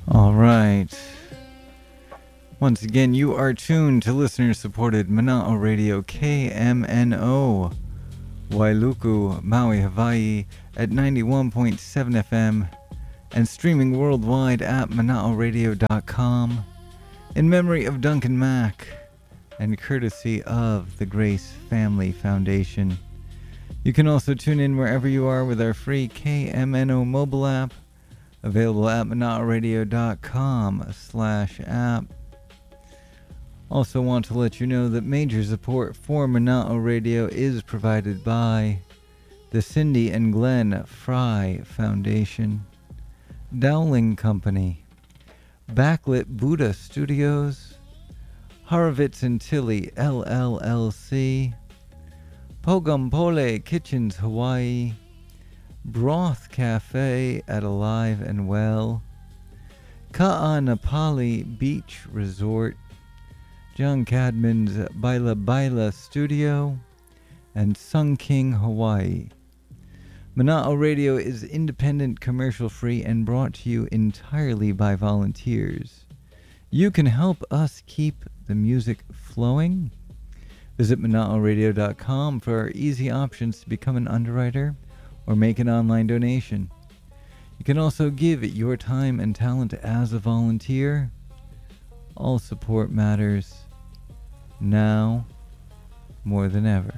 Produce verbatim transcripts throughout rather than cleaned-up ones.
All right. Once again, you are tuned to listener-supported Mana'o Radio K M N O, Wailuku, Maui, Hawaii at ninety-one point seven F M and streaming worldwide at mana'o radio dot com in memory of Duncan Mack and courtesy of the Grace Family Foundation. You can also tune in wherever you are with our free K M N O mobile app, available at mana'o radio dot com slash app. Also want to let you know that major support for Mana'o Radio is provided by the Cindy and Glenn Fry Foundation, Dowling Company, Backlit Buddha Studios, Horovitz and Tilly L L L C, Pogumpole Kitchens Hawaii, Broth Cafe at Alive and Well, Ka'anapali Beach Resort, John Cadman's Baila Baila Studio, and Sun King Hawaii. Mana'o Radio is independent, commercial-free, and brought to you entirely by volunteers. You can help us keep the music flowing. Visit mana'o radio dot com for our easy options to become an underwriter or make an online donation. You can also give your time and talent as a volunteer. All support matters now more than ever.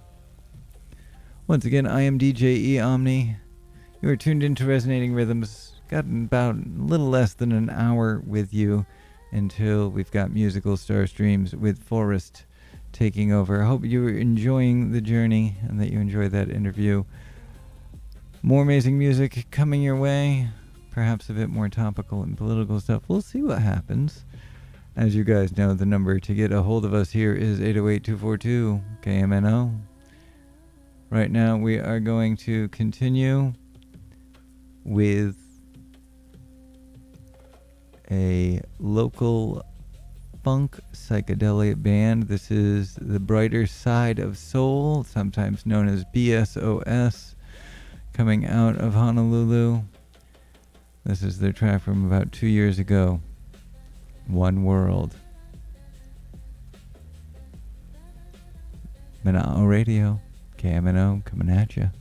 Once again, I am D J E Omni. You are tuned into Resonating Rhythms. Got about a little less than an hour with you until we've got musical star streams with Forrest taking over. I hope you're enjoying the journey and that you enjoyed that interview. More amazing music coming your way. Perhaps a bit more topical and political stuff. We'll see what happens. As you guys know, the number to get a hold of us here is eight oh eight, two four two, K M N O. Right now we are going to continue with a local funk psychedelic band. This is the Brighter Side of Soul, sometimes known as B S O S, coming out of Honolulu. This is their track from about two years ago, One World. Mana'o Radio, K M N O, coming at ya.